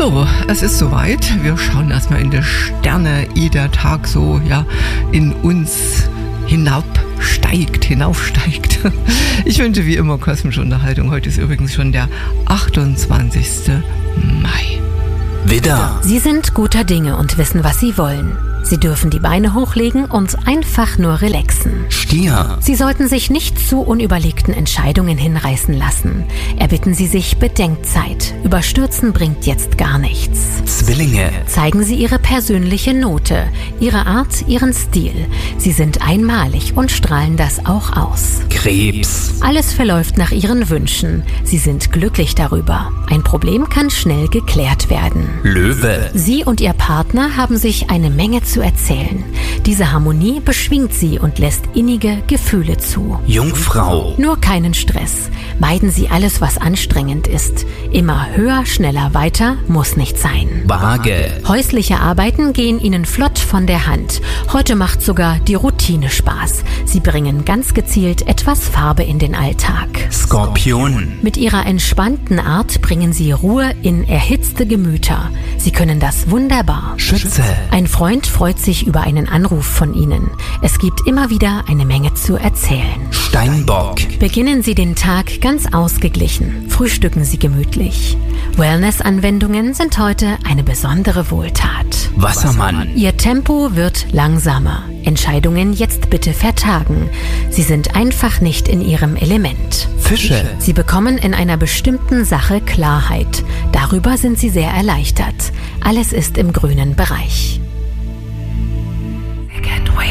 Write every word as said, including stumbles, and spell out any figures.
So, es ist soweit. Wir schauen erstmal in die Sterne, ehe der Tag so ja in uns hinabsteigt, hinaufsteigt. Ich wünsche wie immer kosmische Unterhaltung. Heute ist übrigens schon der achtundzwanzigste Mai. Widder. Sie sind guter Dinge und wissen, was sie wollen. Sie dürfen die Beine hochlegen und einfach nur relaxen. Stier. Sie sollten sich nicht zu unüberlegten Entscheidungen hinreißen lassen. Erbitten Sie sich Bedenkzeit. Überstürzen bringt jetzt gar nichts. Zwillinge. Zeigen Sie Ihre persönliche Note, Ihre Art, Ihren Stil. Sie sind einmalig und strahlen das auch aus. Krebs. Alles verläuft nach Ihren Wünschen. Sie sind glücklich darüber. Ein Problem kann schnell geklärt werden. Löwe. Sie und Ihr Partner haben sich eine Menge zu erzählen. Diese Harmonie beschwingt Sie und lässt innige Gefühle zu. Jungfrau. Nur keinen Stress. Meiden Sie alles, was anstrengend ist. Immer höher, schneller, weiter muss nicht sein. Waage. Häusliche Arbeiten gehen Ihnen flott von der Hand. Heute macht sogar die Routine Spaß. Sie bringen ganz gezielt etwas Farbe in den Alltag. Skorpion. Mit Ihrer entspannten Art bringen Sie Ruhe in erhitzte Gemüter. Sie können das wunderbar. Schütze. Ein Freund freut sich über einen Anruf von Ihnen. Es gibt immer wieder eine Menge zu erzählen. Steinbock. Beginnen Sie den Tag ganz ausgeglichen. Frühstücken Sie gemütlich. Wellness-Anwendungen sind heute eine besondere Wohltat. Wassermann. Ihr Tempo wird langsamer. Entscheidungen jetzt bitte vertagen. Sie sind einfach nicht in Ihrem Element. Fische. Sie bekommen in einer bestimmten Sache Klarheit. Darüber sind Sie sehr erleichtert. Alles ist im grünen Bereich.